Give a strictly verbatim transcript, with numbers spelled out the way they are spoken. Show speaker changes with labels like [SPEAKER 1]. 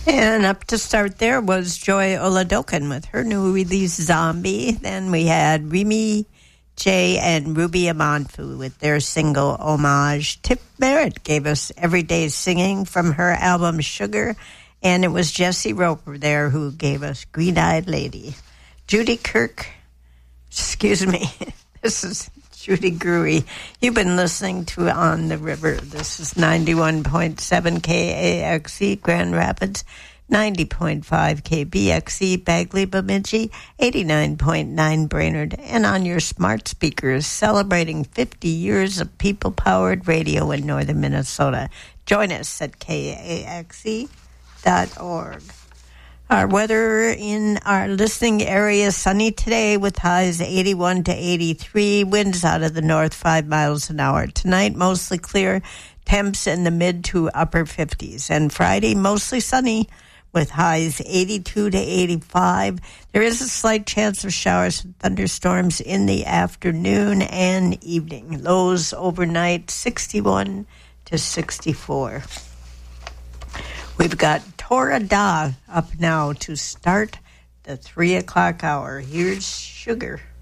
[SPEAKER 1] And up to start there was Joy Oladokin with her new release, Zombie. Then we had Remy J and Ruby Amanfu with their single, Homage. Tip Merritt gave us Everyday Singing from her album, Sugar. And it was Jesse Roper there who gave us Green Eyed Lady. Judy Kirk, excuse me, this is Judy Gruey. You've been listening to On the River. This is ninety-one point seven K A X E Grand Rapids, ninety point five K B X E Bagley Bemidji, eighty-nine point nine Brainerd, and on your smart speakers, celebrating fifty years of people-powered radio in northern Minnesota. Join us at K A X E dot org. Our weather in our listening area, sunny today with highs eighty-one to eighty-three, winds out of the north five miles an hour. Tonight, mostly clear, temps in the mid to upper fifties. And Friday, mostly sunny with highs eighty-two to eighty-five. There is a slight chance of showers and thunderstorms in the afternoon and evening. Lows overnight, sixty-one to sixty-four. We've got Tora Da up now to start the three o'clock hour. Here's Sugar.